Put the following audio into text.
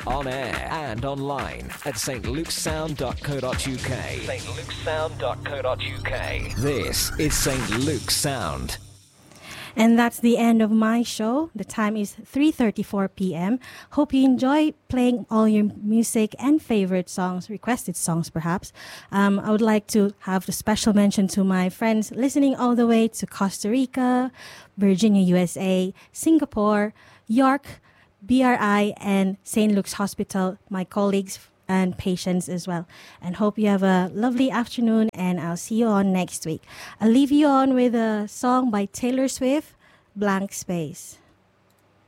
on air and online at stlukesound.co.uk. stlukesound.co.uk. This is St. Luke's Sound. And that's the end of my show. The time is 3:34 p.m. Hope you enjoy playing all your music and favorite songs, requested songs perhaps. I would like to have a special mention to my friends listening all the way to Costa Rica, Virginia, USA, Singapore, York, BRI, and St. Luke's Hospital, my colleagues and patients as well. And hope you have a lovely afternoon, and I'll see you on next week. I'll leave you on with a song by Taylor Swift, Blank Space.